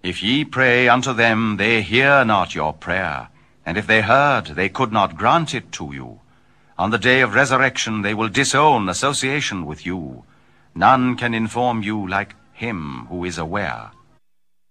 If ye pray unto them, they hear not your prayer. And if they heard, they could not grant it to you. On the day of resurrection they will disown association with you. None can inform you like him who is aware.